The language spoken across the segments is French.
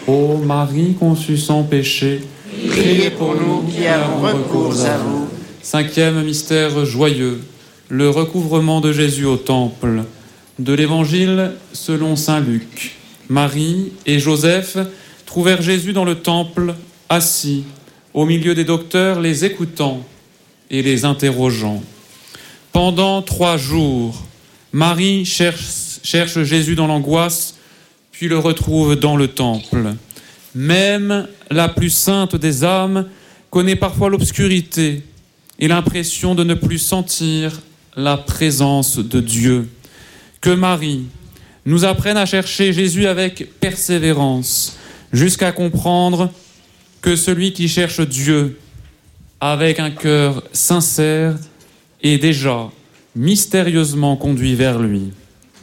Ô Marie conçue sans péché, priez pour nous qui avons recours à vous. Cinquième mystère joyeux, le recouvrement de Jésus au temple. De l'Évangile selon saint Luc. Marie et Joseph trouvèrent Jésus dans le temple, assis, au milieu des docteurs, les écoutant et les interrogeant. Pendant 3 jours, Marie cherche Jésus dans l'angoisse, puis le retrouve dans le temple. Même la plus sainte des âmes connaît parfois l'obscurité et l'impression de ne plus sentir la présence de Dieu. Que Marie nous apprenne à chercher Jésus avec persévérance, jusqu'à comprendre que celui qui cherche Dieu avec un cœur sincère est déjà mystérieusement conduit vers lui.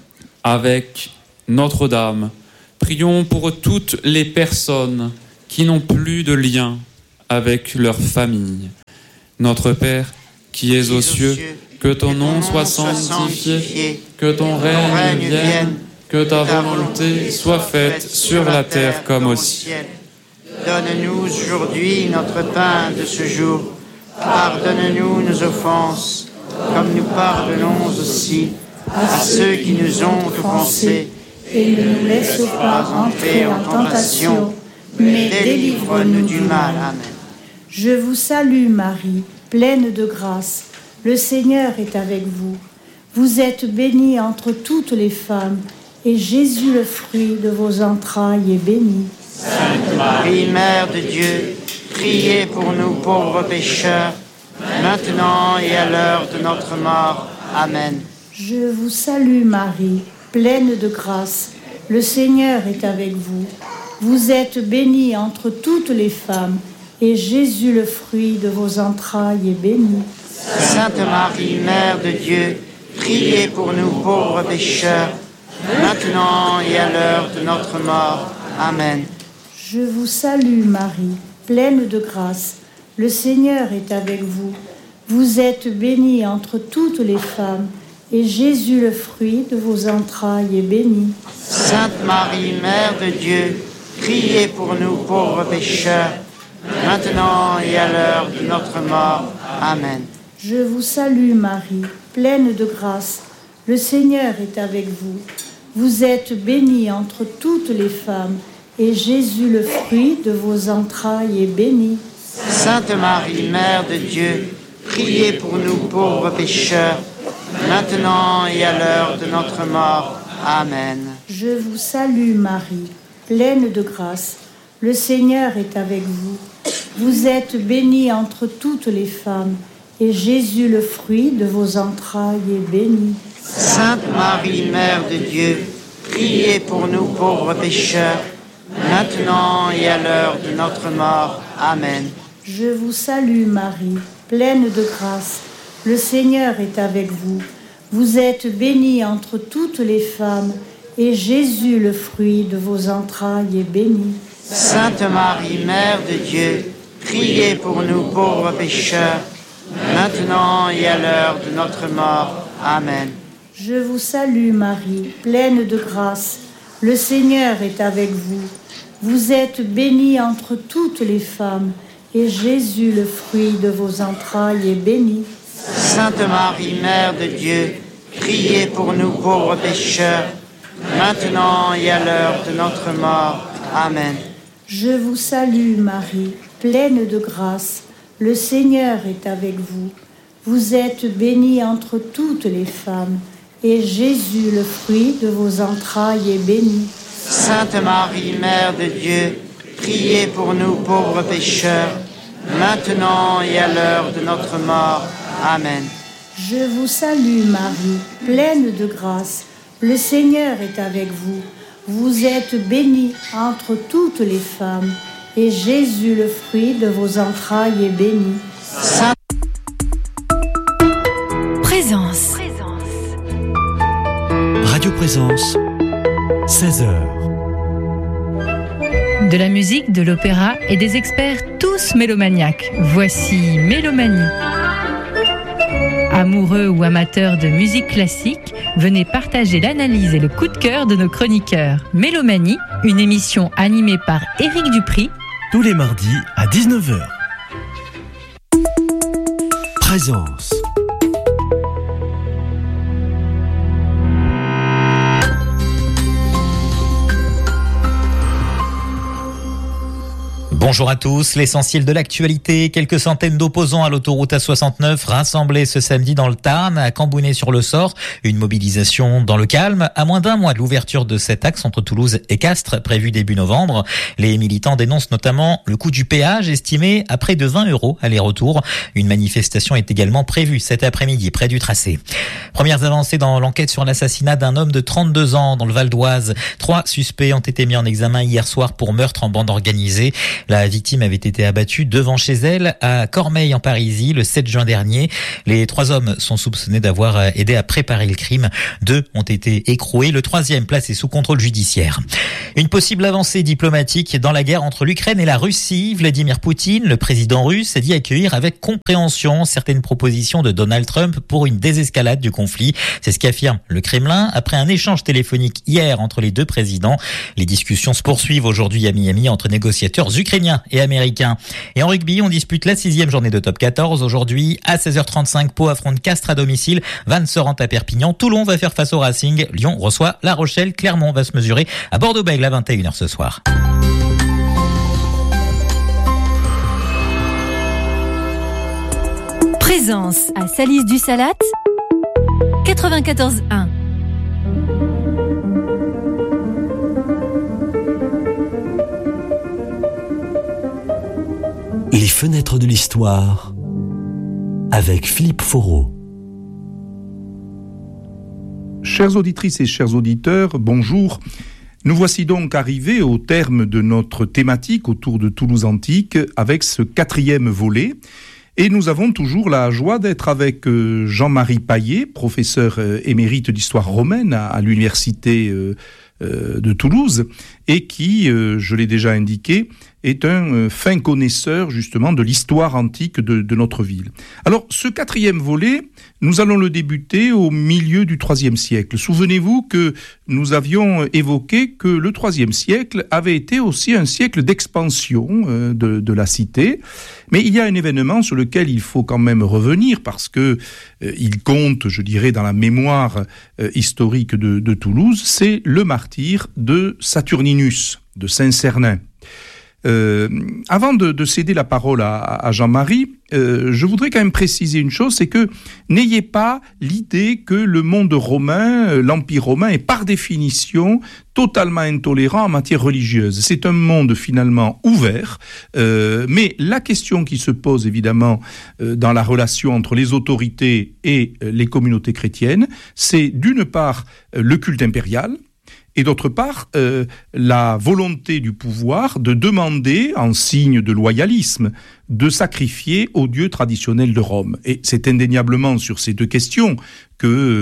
Avec Notre-Dame, prions pour toutes les personnes qui n'ont plus de lien avec leur famille. Notre Père, qui es aux cieux, que ton nom soit sanctifié, que ton règne vienne, que ta volonté soit faite sur la terre comme au ciel. Donne-nous aujourd'hui notre pain de ce jour. Pardonne-nous nos offenses, comme nous pardonnons aussi à ceux qui nous ont offensés. Et ne nous laisse pas entrer en tentation, mais délivre-nous du mal. Amen. Je vous salue Marie, pleine de grâce. Le Seigneur est avec vous. Vous êtes bénie entre toutes les femmes, et Jésus, le fruit de vos entrailles, est béni. Sainte Marie, Mère de Dieu, priez pour nous pauvres pécheurs, maintenant et à l'heure de notre mort. Amen. Je vous salue Marie, pleine de grâce. Le Seigneur est avec vous. Vous êtes bénie entre toutes les femmes, et Jésus, le fruit de vos entrailles, est béni. Sainte Marie, Mère de Dieu, priez pour nous pauvres pécheurs, maintenant et à l'heure de notre mort. Amen. Je vous salue Marie, pleine de grâce. Le Seigneur est avec vous. Vous êtes bénie entre toutes les femmes, et Jésus, le fruit de vos entrailles, est béni. Sainte Marie, Mère de Dieu, priez pour nous pauvres pécheurs, maintenant et à l'heure de notre mort. Amen. Je vous salue Marie, pleine de grâce. Le Seigneur est avec vous. Vous êtes bénie entre toutes les femmes, et Jésus, le fruit de vos entrailles, est béni. Sainte Marie, Mère de Dieu, priez pour nous pauvres pécheurs, maintenant et à l'heure de notre mort. Amen. Je vous salue Marie, pleine de grâce. Le Seigneur est avec vous. Vous êtes bénie entre toutes les femmes, et Jésus, le fruit de vos entrailles, est béni. Sainte Marie, Mère de Dieu, priez pour nous pauvres pécheurs, maintenant et à l'heure de notre mort. Amen. Je vous salue Marie, pleine de grâce. Le Seigneur est avec vous. Vous êtes bénie entre toutes les femmes, et Jésus, le fruit de vos entrailles, est béni. Sainte Marie, Mère de Dieu, priez pour nous pauvres pécheurs, maintenant et à l'heure de notre mort. Amen. Je vous salue Marie, pleine de grâce. Le Seigneur est avec vous. Vous êtes bénie entre toutes les femmes, et Jésus, le fruit de vos entrailles, est béni. Sainte Marie, Mère de Dieu, priez pour nous pauvres pécheurs, maintenant et à l'heure de notre mort. Amen. Je vous salue Marie, pleine de grâce. Le Seigneur est avec vous. Vous êtes bénie entre toutes les femmes, et Jésus, le fruit de vos entrailles, est béni. Sainte Marie, Mère de Dieu, priez pour nous pauvres pécheurs, maintenant et à l'heure de notre mort. Amen. Je vous salue Marie, pleine de grâce. Le Seigneur est avec vous. Vous êtes bénie entre toutes les femmes, et Jésus, le fruit de vos entrailles, est béni. Présence. Radio Présence, 16h. De la musique, de l'opéra et des experts tous mélomaniaques. Voici Mélomanie. Amoureux ou amateurs de musique classique, venez partager l'analyse et le coup de cœur de nos chroniqueurs. Mélomanie, une émission animée par Éric Dupri, tous les mardis à 19h. Présence. Bonjour à tous, l'essentiel de l'actualité. Quelques centaines d'opposants à l'autoroute A69 rassemblés ce samedi dans le Tarn, à Cambounet-sur-le-Sort. Une mobilisation dans le calme, à moins d'un mois de l'ouverture de cet axe entre Toulouse et Castres, prévu début novembre. Les militants dénoncent notamment le coût du péage, estimé à près de 20 € aller-retour. Une manifestation est également prévue cet après-midi près du tracé. Premières avancées dans l'enquête sur l'assassinat d'un homme de 32 ans dans le Val d'Oise. 3 suspects ont été mis en examen hier soir pour meurtre en bande organisée. La victime avait été abattue devant chez elle à Cormeilles en Parisis le 7 juin dernier. Les 3 hommes sont soupçonnés d'avoir aidé à préparer le crime. 2 ont été écroués. Le 3e placé sous contrôle judiciaire. Une possible avancée diplomatique dans la guerre entre l'Ukraine et la Russie. Vladimir Poutine, le président russe, a dit accueillir avec compréhension certaines propositions de Donald Trump pour une désescalade du conflit. C'est ce qu'affirme le Kremlin après un échange téléphonique hier entre les deux présidents. Les discussions se poursuivent aujourd'hui à Miami entre négociateurs ukrainiens et américains. Et en rugby, on dispute la 6e journée de top 14. Aujourd'hui, à 16h35, Pau affronte Castres à domicile. Vannes se rend à Perpignan. Toulon va faire face au Racing. Lyon reçoit La Rochelle. Clermont va se mesurer à Bordeaux-Bègles à 21h ce soir. Présence à Salis-du-Salat, 94.1. Les fenêtres de l'histoire avec Philippe Foreau. Chères auditrices et chers auditeurs, bonjour. Nous voici donc arrivés au terme de notre thématique autour de Toulouse antique avec ce 4e volet. Et nous avons toujours la joie d'être avec Jean-Marie Paillet, professeur émérite d'histoire romaine à l'université de Toulouse, et qui, je l'ai déjà indiqué, est un fin connaisseur justement de l'histoire antique de notre ville. Alors, ce 4e volet, nous allons le débuter au milieu du IIIe siècle. Souvenez-vous que nous avions évoqué que le IIIe siècle avait été aussi un siècle d'expansion de la cité, mais il y a un événement sur lequel il faut quand même revenir parce que il compte, je dirais, dans la mémoire historique de Toulouse, c'est le martyre de Saturninus, de Saint-Cernin. Avant de céder la parole à Jean-Marie, je voudrais quand même préciser une chose, c'est que n'ayez pas l'idée que le monde romain, l'Empire romain, est par définition totalement intolérant en matière religieuse. C'est un monde finalement ouvert, mais la question qui se pose évidemment dans la relation entre les autorités et les communautés chrétiennes, c'est d'une part le culte impérial, et d'autre part, la volonté du pouvoir de demander, en signe de loyalisme, de sacrifier au dieu traditionnel de Rome. Et c'est indéniablement sur ces deux questions que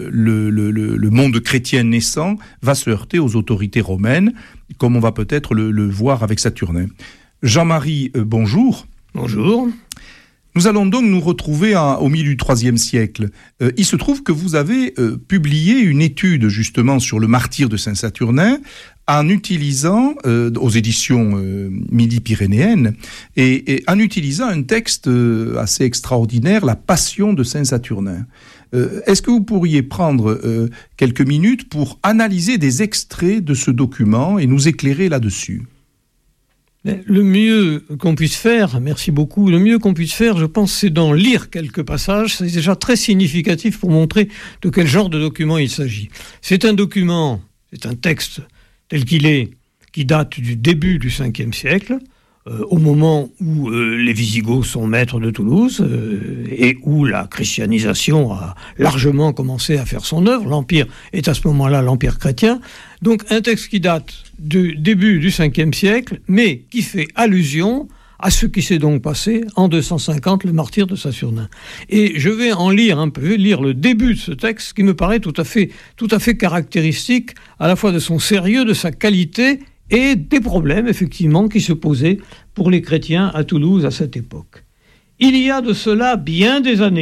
le monde chrétien naissant va se heurter aux autorités romaines, comme on va peut-être le voir avec Saturnin. Jean-Marie, bonjour. Bonjour. Nous allons donc nous retrouver au milieu du IIIe siècle. Il se trouve que vous avez publié une étude justement sur le martyre de Saint-Saturnin en utilisant, aux éditions Midi-Pyrénéennes, et en utilisant un texte assez extraordinaire, La Passion de Saint-Saturnin. Est-ce que vous pourriez prendre quelques minutes pour analyser des extraits de ce document et nous éclairer là-dessus ? Le mieux qu'on puisse faire, merci beaucoup, le mieux qu'on puisse faire, je pense, c'est d'en lire quelques passages. C'est déjà très significatif pour montrer de quel genre de document il s'agit. C'est un document, c'est un texte tel qu'il est, qui date du début du 5e siècle, au moment où les Visigoths sont maîtres de Toulouse et où la christianisation a largement commencé à faire son œuvre. L'Empire est à ce moment-là l'Empire chrétien. Donc un texte qui date du début du 5e siècle, mais qui fait allusion à ce qui s'est donc passé en 250, le martyre de Saturnin. Et je vais en lire un peu, lire le début de ce texte qui me paraît tout à fait caractéristique à la fois de son sérieux, de sa qualité et des problèmes, effectivement, qui se posaient pour les chrétiens à Toulouse à cette époque. Il y a de cela bien des années,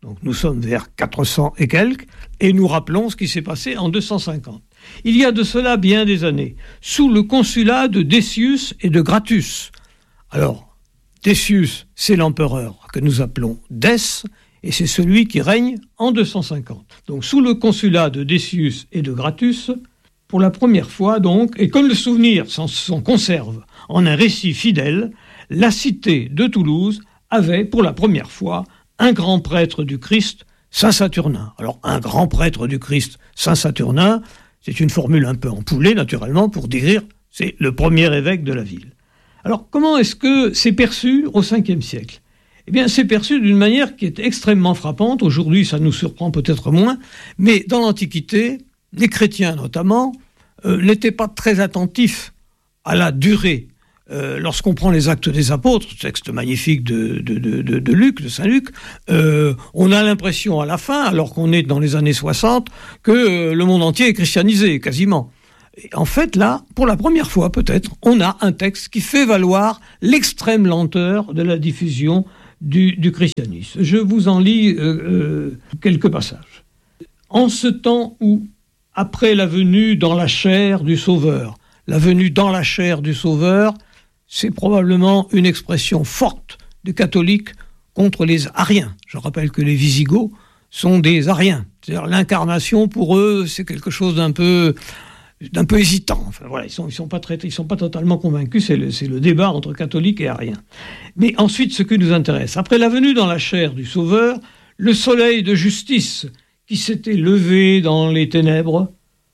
Donc nous sommes vers 400 et quelques, et nous rappelons ce qui s'est passé en 250. Il y a de cela bien des années, sous le consulat de Decius et de Gratus. Alors, Decius, c'est l'empereur que nous appelons Dès, et c'est celui qui règne en 250. Donc sous le consulat de Decius et de Gratus, pour la première fois donc, et comme le souvenir s'en conserve en un récit fidèle, la cité de Toulouse avait pour la première fois un grand prêtre du Christ, Saint Saturnin. Alors un grand prêtre du Christ, Saint Saturnin, c'est une formule un peu empoulée naturellement pour dire c'est le premier évêque de la ville. Alors comment est-ce que c'est perçu au 5e siècle ? Eh bien c'est perçu d'une manière qui est extrêmement frappante. Aujourd'hui ça nous surprend peut-être moins, mais dans l'Antiquité, les chrétiens notamment, n'étaient pas très attentifs à la durée. Lorsqu'on prend les Actes des Apôtres, texte magnifique de Luc, de Saint Luc, on a l'impression à la fin, alors qu'on est dans les années 60, que le monde entier est christianisé, quasiment. Et en fait, là, pour la première fois peut-être, on a un texte qui fait valoir l'extrême lenteur de la diffusion du christianisme. Je vous en lis quelques passages. En ce temps où, après la venue dans la chair du Sauveur, la venue dans la chair du Sauveur, c'est probablement une expression forte des catholiques contre les Ariens. Je rappelle que les Visigoths sont des Ariens. C'est-à-dire l'incarnation pour eux, c'est quelque chose d'un peu hésitant. Enfin voilà, ils sont pas totalement convaincus. C'est le débat entre catholiques et Ariens. Mais ensuite, ce qui nous intéresse, après la venue dans la chair du Sauveur, le soleil de justice qui s'était levé dans les ténèbres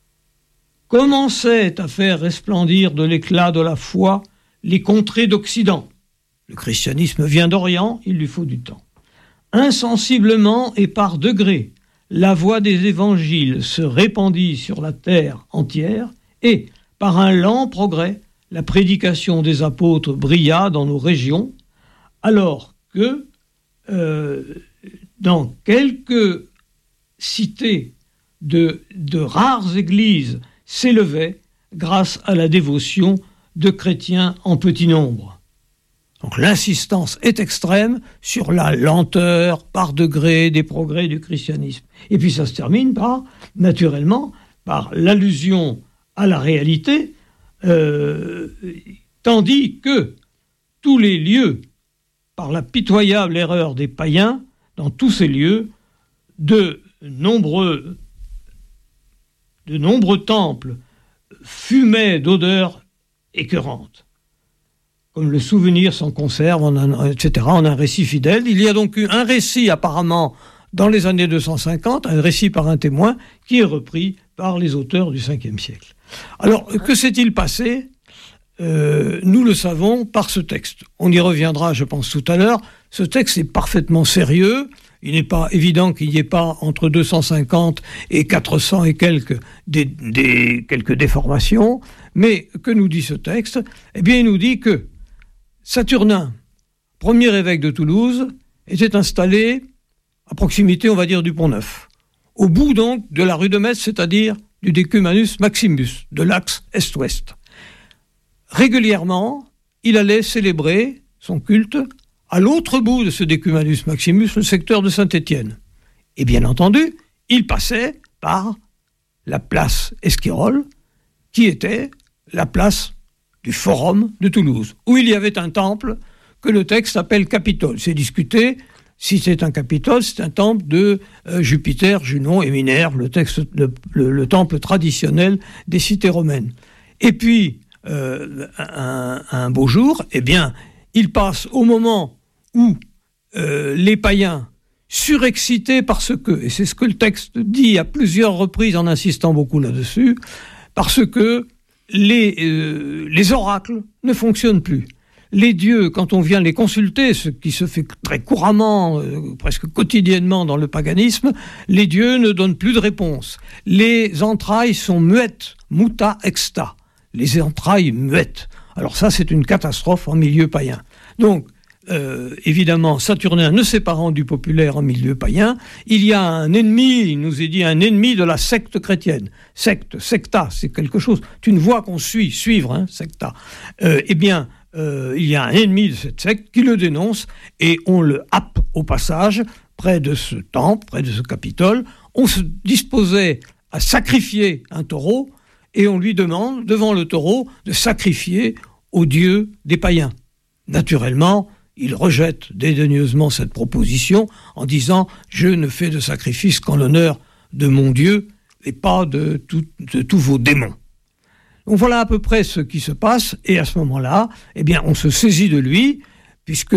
commençait à faire resplendir de l'éclat de la foi les contrées d'Occident. Le christianisme vient d'Orient, il lui faut du temps. Insensiblement et par degrés, la voix des évangiles se répandit sur la terre entière et, par un lent progrès, la prédication des apôtres brilla dans nos régions, alors que, dans quelques cités de rares églises s'élevaient grâce à la dévotion de chrétiens en petit nombre. Donc l'insistance est extrême sur la lenteur par degré des progrès du christianisme. Et puis ça se termine naturellement, par l'allusion à la réalité, tandis que tous les lieux, par la pitoyable erreur des païens, dans tous ces lieux, de nombreux temples fumaient d'odeurs écœurantes. Comme le souvenir s'en conserve, etc., en un récit fidèle. Il y a donc eu un récit apparemment dans les années 250, un récit par un témoin, qui est repris par les auteurs du 5e siècle. Alors, que s'est-il passé ? Nous le savons par ce texte. On y reviendra, je pense, tout à l'heure. Ce texte est parfaitement sérieux. Il n'est pas évident qu'il n'y ait pas entre 250 et 400 et quelques déformations. Mais que nous dit ce texte ? Eh bien, il nous dit que Saturnin, premier évêque de Toulouse, était installé à proximité, on va dire, du Pont-Neuf. Au bout, donc, de la rue de Metz, c'est-à-dire du Decumanus Maximus, de l'axe est-ouest. Régulièrement, il allait célébrer son culte à l'autre bout de ce Decumanus Maximus, le secteur de Saint-Étienne. Et bien entendu, il passait par la place Esquirol, qui était la place du Forum de Toulouse, où il y avait un temple que le texte appelle Capitole. C'est discuté si c'est un Capitole, c'est un temple de Jupiter, Junon et Minerve, le temple traditionnel des cités romaines. Et puis, un beau jour, eh bien, il passe au moment où les païens, surexcités parce que, et c'est ce que le texte dit à plusieurs reprises en insistant beaucoup là-dessus, parce que les oracles ne fonctionnent plus. Les dieux, quand on vient les consulter, ce qui se fait très couramment, presque quotidiennement dans le paganisme, les dieux ne donnent plus de réponse. Les entrailles sont muettes, muta exta, les entrailles muettes. Alors ça, c'est une catastrophe en milieu païen. Donc, évidemment, Saturnin ne s'est pas rendu populaire en milieu païen. Il y a un ennemi, il nous est dit, un ennemi de la secte chrétienne. Secta, c'est quelque chose, c'est une voie qu'on suivre, secta. Eh bien, il y a un ennemi de cette secte qui le dénonce et on le happe au passage, près de ce temple, près de ce Capitole, on se disposait à sacrifier un taureau, et on lui demande, devant le taureau, de sacrifier au dieu des païens. Naturellement, il rejette dédaigneusement cette proposition en disant « Je ne fais de sacrifice qu'en l'honneur de mon Dieu et pas de tous vos démons ». Donc voilà à peu près ce qui se passe, et à ce moment-là, eh bien, on se saisit de lui, puisque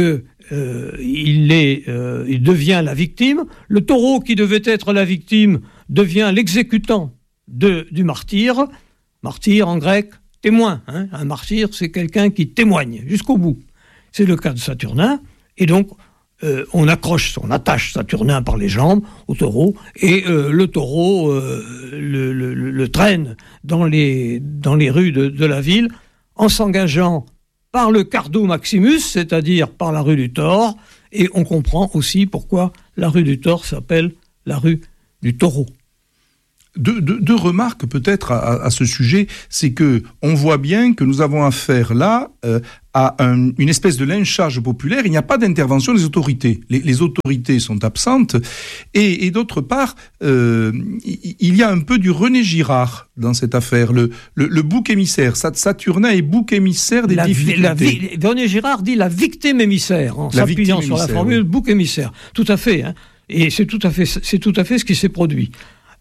il devient la victime. Le taureau qui devait être la victime devient l'exécutant du martyr. Martyr en grec, témoin. Un martyr, c'est quelqu'un qui témoigne jusqu'au bout. C'est le cas de Saturnin, et donc on attache Saturnin par les jambes au taureau, et le taureau le traîne dans les rues de la ville, en s'engageant par le Cardo Maximus, c'est-à-dire par la rue du Thor, et on comprend aussi pourquoi la rue du Thor s'appelle la rue du Taureau. Deux remarques peut-être à ce sujet, c'est que on voit bien que nous avons affaire là à une espèce de lynchage populaire. Il n'y a pas d'intervention des autorités. Les autorités sont absentes, et d'autre part, il y a un peu du René Girard dans cette affaire. Le bouc émissaire, Saturnin est bouc émissaire des difficultés. René Girard dit la victime émissaire, en s'appuyant sur la formule bouc émissaire. Tout à fait, et c'est tout à fait ce qui s'est produit.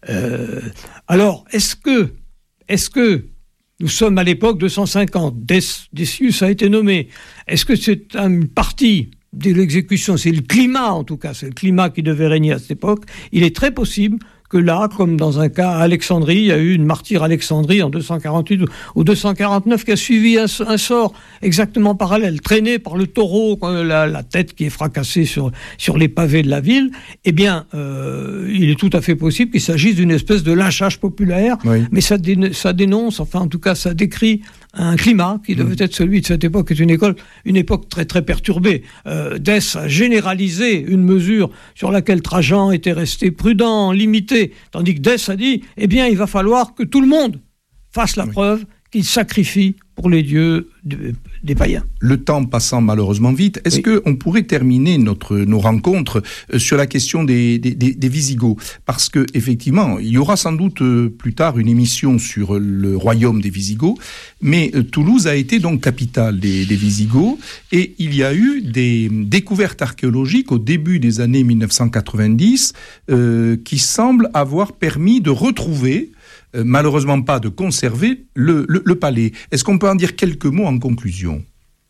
Alors, est-ce que nous sommes à l'époque de 150, Decius a été nommé, est-ce que c'est une partie de l'exécution, c'est le climat en tout cas, c'est le climat qui devait régner à cette époque? Il est très possible que là, comme dans un cas à Alexandrie, il y a eu une martyre Alexandrie en 248 ou 249 qui a suivi un sort exactement parallèle, traîné par le taureau, la tête qui est fracassée sur les pavés de la ville. Eh bien, il est tout à fait possible qu'il s'agisse d'une espèce de lynchage populaire, oui. Mais ça dénonce, enfin en tout cas ça décrit un climat qui devait être celui de cette époque, qui est une époque très très perturbée. Dès a généralisé une mesure sur laquelle Trajan était resté prudent, limité, tandis que Dès a dit, eh bien, il va falloir que tout le monde fasse la preuve qu'il sacrifie pour les dieux des païens. Le temps passant malheureusement vite, est-ce qu'on pourrait terminer nos rencontres sur la question des Wisigoths? Parce que effectivement, il y aura sans doute plus tard une émission sur le royaume des Wisigoths, mais Toulouse a été donc capitale des Wisigoths, et il y a eu des découvertes archéologiques au début des années 1990 qui semblent avoir permis de retrouver, malheureusement pas de conserver, le palais. Est-ce qu'on peut en dire quelques mots en conclusion?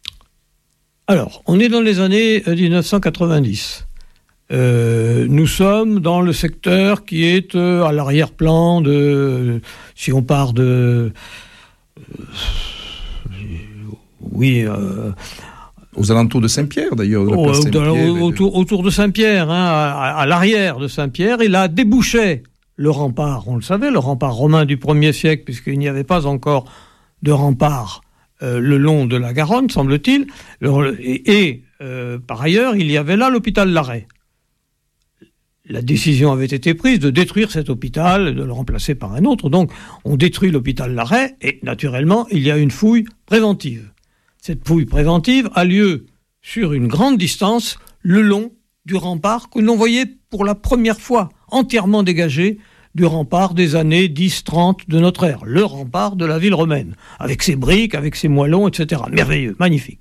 Alors, on est dans les années 1990. Nous sommes dans le secteur qui est à l'arrière-plan si on part de... aux alentours de Saint-Pierre, d'ailleurs. Autour de Saint-Pierre, à l'arrière de Saint-Pierre, et là débouchait le rempart, on le savait, le rempart romain du 1er siècle, puisqu'il n'y avait pas encore de rempart le long de la Garonne, semble-t-il. Par ailleurs, il y avait là l'hôpital Larrey. La décision avait été prise de détruire cet hôpital, de le remplacer par un autre. Donc, on détruit l'hôpital Larrey, et naturellement, il y a une fouille préventive. Cette fouille préventive a lieu sur une grande distance, le long du rempart que l'on voyait pour la première fois entièrement dégagé du rempart des années 10-30 de notre ère, le rempart de la ville romaine, avec ses briques, avec ses moellons, etc. Merveilleux, magnifique.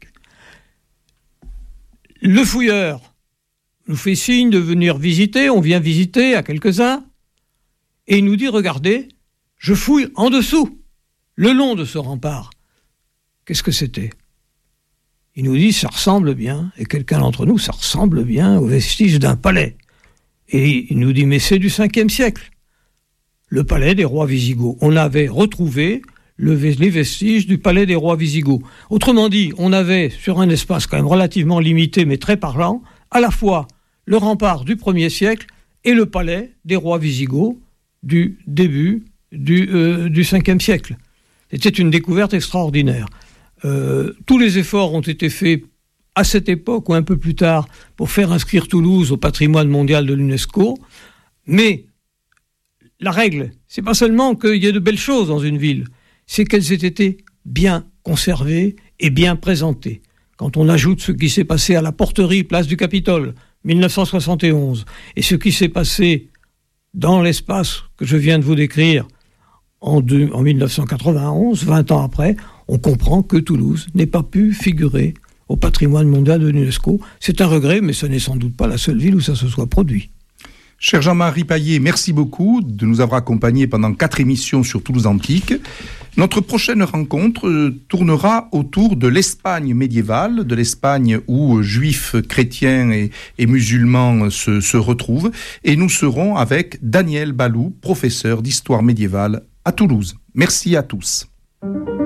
Le fouilleur nous fait signe de venir visiter, on vient visiter à quelques-uns, et il nous dit, regardez, je fouille en dessous, le long de ce rempart. Qu'est-ce que c'était ? Il nous dit, ça ressemble bien, et quelqu'un d'entre nous, ça ressemble bien aux vestiges d'un palais. Et il nous dit, mais c'est du 5e siècle. Le palais des rois Wisigoths. On avait retrouvé les vestiges du palais des rois Wisigoths. Autrement dit, on avait, sur un espace quand même relativement limité, mais très parlant, à la fois le rempart du 1er siècle et le palais des rois Wisigoths du début du 5e siècle. C'était une découverte extraordinaire. Tous les efforts ont été faits à cette époque ou un peu plus tard pour faire inscrire Toulouse au patrimoine mondial de l'UNESCO, mais la règle, c'est pas seulement qu'il y ait de belles choses dans une ville, c'est qu'elles aient été bien conservées et bien présentées. Quand on ajoute ce qui s'est passé à la porterie, place du Capitole, 1971. Et ce qui s'est passé dans l'espace que je viens de vous décrire en 1991, 20 ans après, on comprend que Toulouse n'ait pas pu figurer au patrimoine mondial de l'UNESCO. C'est un regret, mais ce n'est sans doute pas la seule ville où ça se soit produit. Cher Jean-Marie Paillet, merci beaucoup de nous avoir accompagnés pendant 4 émissions sur Toulouse Antique. Notre prochaine rencontre tournera autour de l'Espagne médiévale, de l'Espagne où juifs, chrétiens et musulmans se retrouvent. Et nous serons avec Daniel Balou, professeur d'histoire médiévale à Toulouse. Merci à tous.